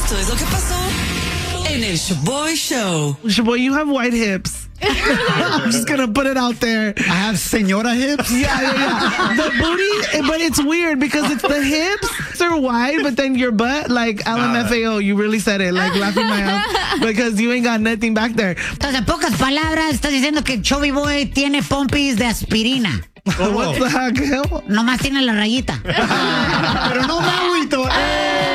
Esto es lo que pasó en el Shaboy Show. Shaboy, you have white hips. I'm just gonna put it out there. I have señora hips. Yeah. The booty, but it's weird because it's the hips are wide, but then your butt, like LMFAO, you really said it, like laughing my ass because you ain't got nothing back there. Entonces, en pocas palabras, estás diciendo que Chubby Boy tiene pompis de aspirina. What the heck? Nomás tiene la rayita. Pero no mames.